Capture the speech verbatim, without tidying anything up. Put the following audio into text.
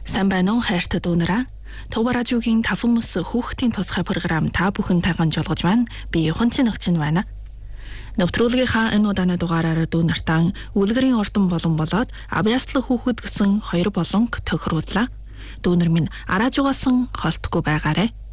Сайн байна уу хайртай дүүнараа? Төв радиогийн тавмус хүүхдийн тусгай програм та бүхэн тайган жолгож байна. Би Хончин нагчин байна. Навтруулгынхаа энэ удааны дугаараар дүүнартаа үлгэрийн ордон болон болоод авьяаслах хүүхэд гэсэн хоёр болонг тохирууллаа. Дүүнер минь арааж угаасан холтгүй байгаарэ.